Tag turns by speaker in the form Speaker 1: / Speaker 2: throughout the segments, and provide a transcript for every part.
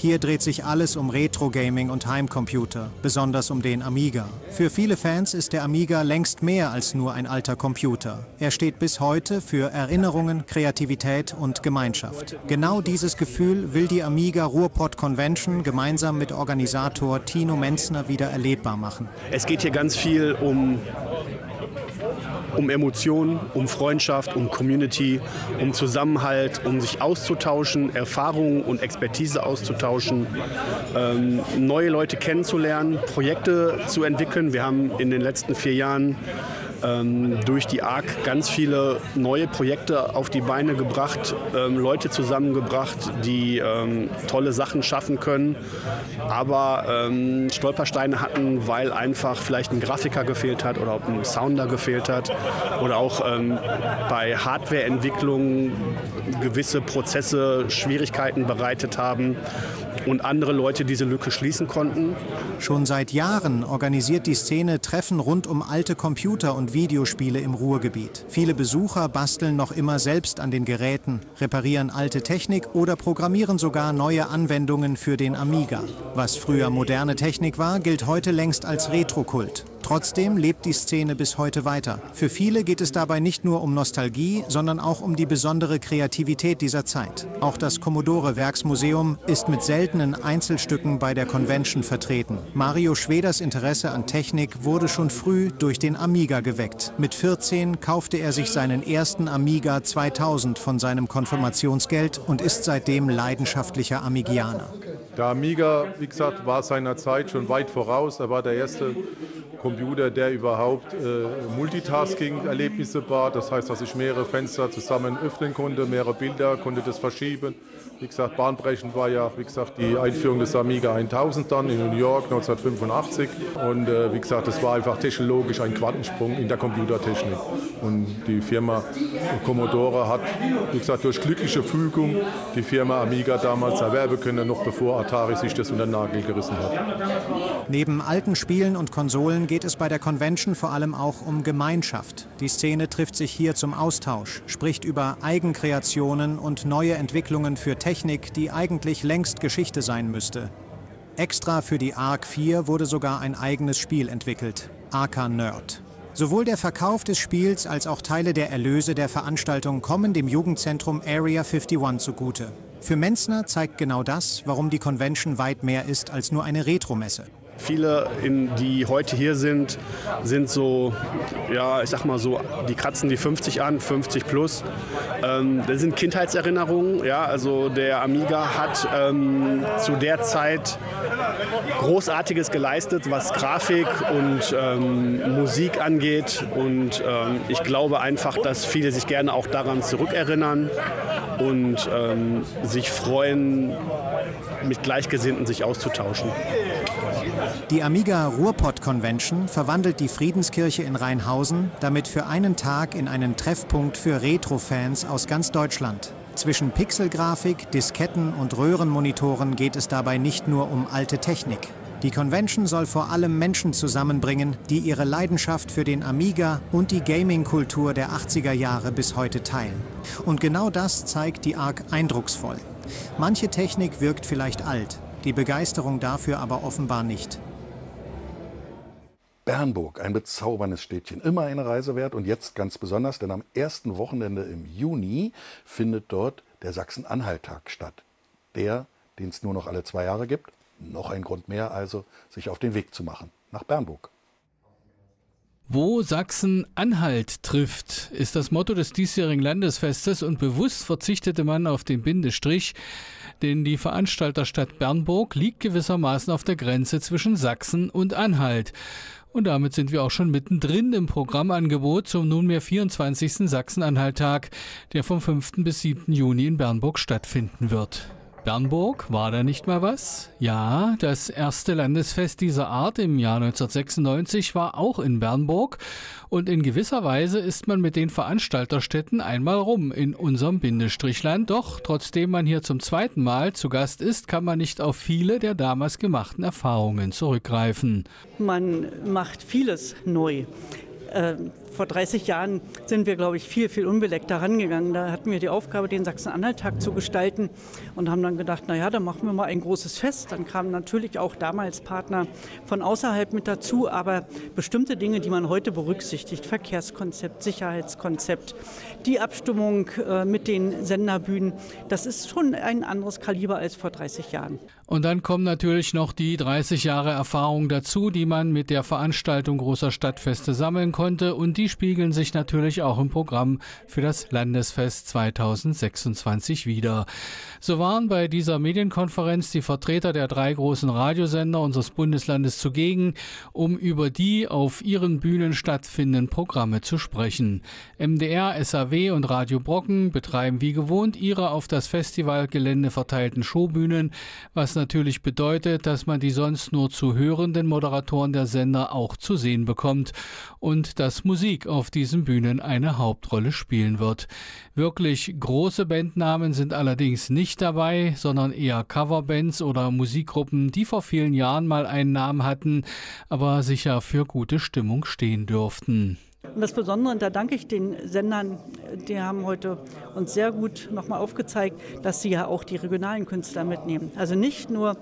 Speaker 1: Hier dreht sich alles um Retro-Gaming und Heimcomputer, besonders um den Amiga. Für viele Fans ist der Amiga längst mehr als nur ein alter Computer. Er steht bis heute für Erinnerungen, Kreativität und Gemeinschaft. Genau dieses Gefühl will die Amiga Ruhrpott Convention gemeinsam mit Organisator Tino Menzner wieder erlebbar machen.
Speaker 2: Es geht hier ganz viel um Emotionen, um Freundschaft, um Community, um Zusammenhalt, um sich auszutauschen, Erfahrungen und Expertise auszutauschen, neue Leute kennenzulernen, Projekte zu entwickeln. Wir haben in den letzten 4 Jahren durch die ARC ganz viele neue Projekte auf die Beine gebracht, Leute zusammengebracht, die tolle Sachen schaffen können, aber Stolpersteine hatten, weil einfach vielleicht ein Grafiker gefehlt hat oder ein Sounder gefehlt hat oder auch bei Hardwareentwicklung gewisse Prozesse Schwierigkeiten bereitet haben und andere Leute diese Lücke schließen konnten.
Speaker 1: Schon seit Jahren organisiert die Szene Treffen rund um alte Computer und Videospiele im Ruhrgebiet. Viele Besucher basteln noch immer selbst an den Geräten, reparieren alte Technik oder programmieren sogar neue Anwendungen für den Amiga. Was früher moderne Technik war, gilt heute längst als Retro-Kult. Trotzdem lebt die Szene bis heute weiter. Für viele geht es dabei nicht nur um Nostalgie, sondern auch um die besondere Kreativität dieser Zeit. Auch das Commodore Werksmuseum ist mit seltenen Einzelstücken bei der Convention vertreten. Mario Schweders Interesse an Technik wurde schon früh durch den Amiga geweckt. Mit 14 kaufte er sich seinen ersten Amiga 2000 von seinem Konfirmationsgeld und ist seitdem leidenschaftlicher Amigianer.
Speaker 3: Der Amiga, wie gesagt, war seiner Zeit schon weit voraus. Er war der erste Computer, der überhaupt Multitasking-Erlebnisse bat. Das heißt, dass ich mehrere Fenster zusammen öffnen konnte, mehrere Bilder, konnte das verschieben. Wie gesagt, bahnbrechend war ja, wie gesagt, die Einführung des Amiga 1000 dann in New York 1985. Und wie gesagt, das war einfach technologisch ein Quantensprung in der Computertechnik. Und die Firma Commodore hat, wie gesagt, durch glückliche Fügung die Firma Amiga damals erwerben können, noch bevor Atari sich das unter den Nagel gerissen hat.
Speaker 1: Neben alten Spielen und Konsolen geht es bei der Convention vor allem auch um Gemeinschaft. Die Szene trifft sich hier zum Austausch, spricht über Eigenkreationen und neue Entwicklungen für Technik, die eigentlich längst Geschichte sein müsste. Extra für die ARC 4 wurde sogar ein eigenes Spiel entwickelt, Arca Nerd. Sowohl der Verkauf des Spiels als auch Teile der Erlöse der Veranstaltung kommen dem Jugendzentrum Area 51 zugute. Für Menzner zeigt genau das, warum die Convention weit mehr ist als nur eine Retromesse.
Speaker 2: Viele, die heute hier sind so, ja, ich sag mal so, die kratzen die 50 an, 50 plus. Das sind Kindheitserinnerungen. Ja, also der Amiga hat zu der Zeit Großartiges geleistet, was Grafik und Musik angeht. Und ich glaube einfach, dass viele sich gerne auch daran zurückerinnern und sich freuen, mit Gleichgesinnten sich auszutauschen.
Speaker 1: Die Amiga Ruhrpott Convention verwandelt die Friedenskirche in Rheinhausen damit für einen Tag in einen Treffpunkt für Retro-Fans aus ganz Deutschland. Zwischen Pixelgrafik, Disketten und Röhrenmonitoren geht es dabei nicht nur um alte Technik. Die Convention soll vor allem Menschen zusammenbringen, die ihre Leidenschaft für den Amiga und die Gaming-Kultur der 80er Jahre bis heute teilen. Und genau das zeigt die ARC eindrucksvoll. Manche Technik wirkt vielleicht alt, die Begeisterung dafür aber offenbar nicht.
Speaker 4: Bernburg, ein bezauberndes Städtchen, immer eine Reise wert und jetzt ganz besonders, denn am ersten Wochenende im Juni findet dort der Sachsen-Anhalt-Tag statt. Der, den es nur noch alle 2 Jahre gibt. Noch ein Grund mehr also, sich auf den Weg zu machen, nach Bernburg.
Speaker 5: Wo Sachsen-Anhalt trifft, ist das Motto des diesjährigen Landesfestes und bewusst verzichtete man auf den Bindestrich, denn die Veranstalterstadt Bernburg liegt gewissermaßen auf der Grenze zwischen Sachsen und Anhalt. Und damit sind wir auch schon mittendrin im Programmangebot zum nunmehr 24. Sachsen-Anhalt-Tag, der vom 5. bis 7. Juni in Bernburg stattfinden wird. Bernburg, war da nicht mal was? Ja, das erste Landesfest dieser Art im Jahr 1996 war auch in Bernburg und in gewisser Weise ist man mit den Veranstalterstädten einmal rum in unserem Bindestrichland. Doch trotzdem man hier zum zweiten Mal zu Gast ist, kann man nicht auf viele der damals gemachten Erfahrungen zurückgreifen.
Speaker 6: Man macht vieles neu. vor 30 Jahren sind wir, glaube ich, viel unbeleckter rangegangen. Da hatten wir die Aufgabe, den Sachsen-Anhalt-Tag zu gestalten und haben dann gedacht, naja, dann machen wir mal ein großes Fest. Dann kamen natürlich auch damals Partner von außerhalb mit dazu, aber bestimmte Dinge, die man heute berücksichtigt, Verkehrskonzept, Sicherheitskonzept, die Abstimmung mit den Senderbühnen, das ist schon ein anderes Kaliber als vor 30 Jahren.
Speaker 5: Und dann kommen natürlich noch die 30 Jahre Erfahrung dazu, die man mit der Veranstaltung großer Stadtfeste sammeln konnte. Und die spiegeln sich natürlich auch im Programm für das Landesfest 2026 wider. So waren bei dieser Medienkonferenz die Vertreter der 3 großen Radiosender unseres Bundeslandes zugegen, um über die auf ihren Bühnen stattfindenden Programme zu sprechen. MDR, SAW und Radio Brocken betreiben wie gewohnt ihre auf das Festivalgelände verteilten Showbühnen, was natürlich bedeutet, dass man die sonst nur zu hörenden Moderatoren der Sender auch zu sehen bekommt und dass Musik auf diesen Bühnen eine Hauptrolle spielen wird. Wirklich große Bandnamen sind allerdings nicht dabei, sondern eher Coverbands oder Musikgruppen, die vor vielen Jahren mal einen Namen hatten, aber sicher für gute Stimmung stehen dürften.
Speaker 6: Und das Besondere, und da danke ich den Sendern, die haben heute uns sehr gut nochmal aufgezeigt, dass sie ja auch die regionalen Künstler mitnehmen. Also nicht nur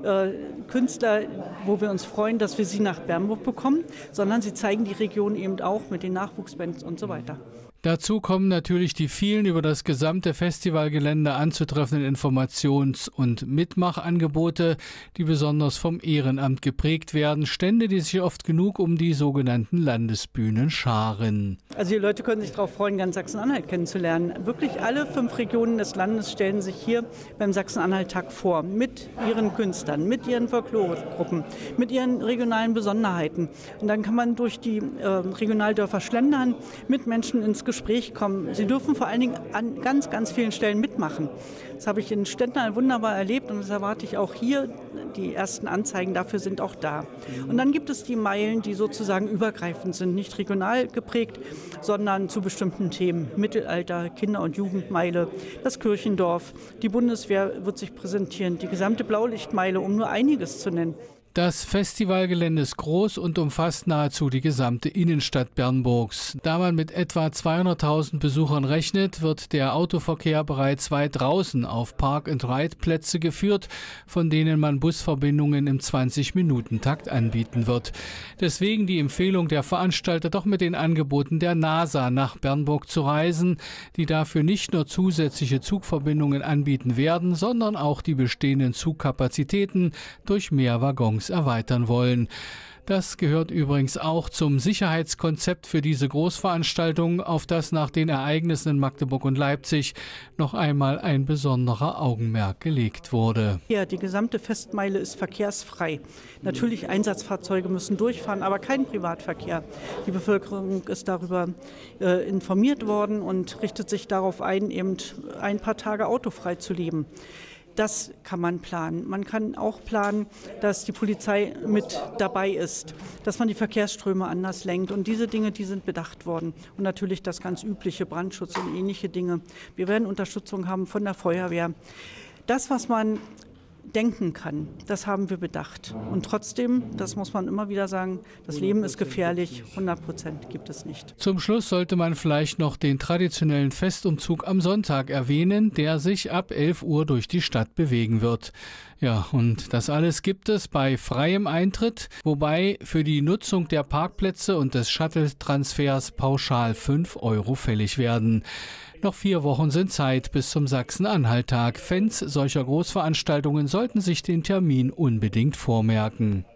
Speaker 6: Künstler, wo wir uns freuen, dass wir sie nach Bernburg bekommen, sondern sie zeigen die Region eben auch mit den Nachwuchsbands und so weiter.
Speaker 5: Dazu kommen natürlich die vielen über das gesamte Festivalgelände anzutreffenden Informations- und Mitmachangebote, die besonders vom Ehrenamt geprägt werden. Stände, die sich oft genug um die sogenannten Landesbühnen scharen.
Speaker 6: Also die Leute können sich darauf freuen, ganz Sachsen-Anhalt kennenzulernen. Wirklich alle 5 Regionen des Landes stellen sich hier beim Sachsen-Anhalt-Tag vor. Mit ihren Künstlern, mit ihren Folkloregruppen, mit ihren regionalen Besonderheiten. Und dann kann man durch die Regionaldörfer schlendern, mit Menschen ins Gespräch kommen. Sie dürfen vor allen Dingen an ganz vielen Stellen mitmachen. Das habe ich in Stendal wunderbar erlebt und das erwarte ich auch hier. Die ersten Anzeigen dafür sind auch da. Und dann gibt es die Meilen, die sozusagen übergreifend sind, nicht regional geprägt, sondern zu bestimmten Themen. Mittelalter, Kinder- und Jugendmeile, das Kirchendorf, die Bundeswehr wird sich präsentieren, die gesamte Blaulichtmeile, um nur einiges zu nennen.
Speaker 5: Das Festivalgelände ist groß und umfasst nahezu die gesamte Innenstadt Bernburgs. Da man mit etwa 200.000 Besuchern rechnet, wird der Autoverkehr bereits weit draußen auf Park-and-Ride-Plätze geführt, von denen man Busverbindungen im 20-Minuten-Takt anbieten wird. Deswegen die Empfehlung der Veranstalter, doch mit den Angeboten der NASA nach Bernburg zu reisen, die dafür nicht nur zusätzliche Zugverbindungen anbieten werden, sondern auch die bestehenden Zugkapazitäten durch mehr Waggons erweitern wollen. Das gehört übrigens auch zum Sicherheitskonzept für diese Großveranstaltung, auf das nach den Ereignissen in Magdeburg und Leipzig noch einmal ein besonderer Augenmerk gelegt wurde.
Speaker 6: Ja, die gesamte Festmeile ist verkehrsfrei. Natürlich Einsatzfahrzeuge müssen durchfahren, aber kein Privatverkehr. Die Bevölkerung ist darüber informiert worden und richtet sich darauf ein, eben ein paar Tage autofrei zu leben. Das kann man planen. Man kann auch planen, dass die Polizei mit dabei ist, dass man die Verkehrsströme anders lenkt. Und diese Dinge, die sind bedacht worden. Und natürlich das ganz übliche Brandschutz und ähnliche Dinge. Wir werden Unterstützung haben von der Feuerwehr. Das, was man denken kann, das haben wir bedacht. Und trotzdem, das muss man immer wieder sagen, das Leben ist gefährlich, 100% gibt es nicht.
Speaker 5: Zum Schluss sollte man vielleicht noch den traditionellen Festumzug am Sonntag erwähnen, der sich ab 11 Uhr durch die Stadt bewegen wird. Ja, und das alles gibt es bei freiem Eintritt, wobei für die Nutzung der Parkplätze und des Shuttle-Transfers pauschal 5 € fällig werden. Noch 4 Wochen sind Zeit bis zum Sachsen-Anhalt-Tag. Fans solcher Großveranstaltungen sollten sich den Termin unbedingt vormerken.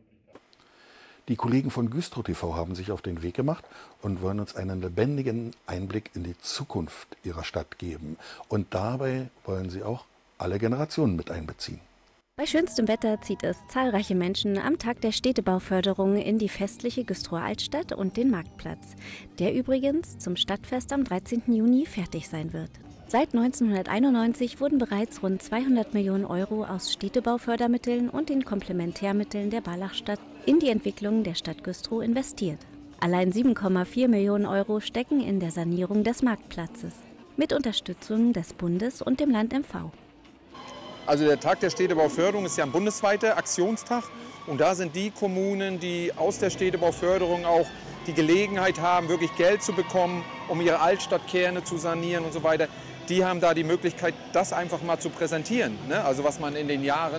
Speaker 4: Die Kollegen von Güstrow TV haben sich auf den Weg gemacht und wollen uns einen lebendigen Einblick in die Zukunft ihrer Stadt geben. Und dabei wollen sie auch alle Generationen mit einbeziehen.
Speaker 7: Bei schönstem Wetter zieht es zahlreiche Menschen am Tag der Städtebauförderung in die festliche Güstrower Altstadt und den Marktplatz, der übrigens zum Stadtfest am 13. Juni fertig sein wird. Seit 1991 wurden bereits rund 200 Millionen € aus Städtebaufördermitteln und den Komplementärmitteln der Barlachstadt in die Entwicklung der Stadt Güstrow investiert. Allein 7,4 Millionen € stecken in der Sanierung des Marktplatzes, mit Unterstützung des Bundes und dem Land MV.
Speaker 8: Also der Tag der Städtebauförderung ist ja ein bundesweiter Aktionstag. Und da sind die Kommunen, die aus der Städtebauförderung auch die Gelegenheit haben, wirklich Geld zu bekommen, um ihre Altstadtkerne zu sanieren und so weiter, die haben da die Möglichkeit, das einfach mal zu präsentieren. Ne? Also was man in den Jahren